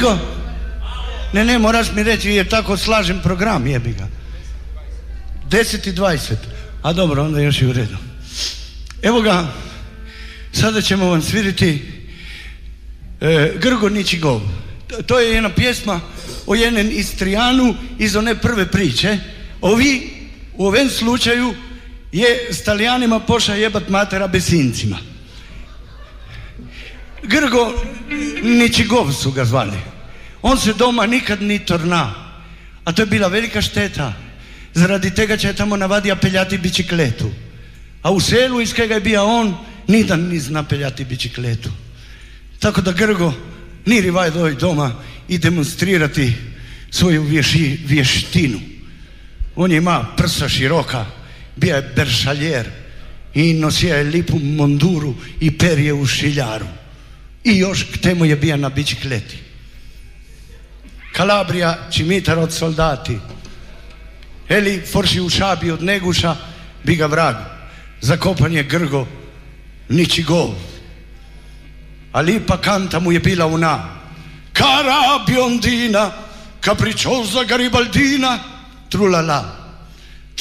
Grgo? Ne, moraš mi reći jer tako slažem program, jebi ga. 10:20. A dobro, onda još i u redu. Evo ga, sada ćemo vam sviriti Grgo niči gol. To je jedna pjesma o jednom Istrijanu iz one prve priče. Ovi u ovom slučaju je s Talijanima poša jebat matera Besincima. Grgo Ničigov su ga zvali. On se doma nikad ni torna, a to je bila velika šteta. Zaradi tega će tamo navadija peljati bicikletu. A u selu iz kojega je bio on, nidan ni zna peljati bicikletu. Tako da Grgo ni rivaj doj doma i demonstrirati svoju vještinu. On je ima prsa široka, bio je beršaljer i nosio je lipu monduru i perje u šiljaru. I još k temu je bio na bicikleti. Kalabrija, Cimitar od soldati. Eli forši u šabi od Neguša, bi ga vrag. Zakopan je Grgo niči gol. A lipa kanta mu je bila una. Cara biondina, capricciosa garibaldina, trulala.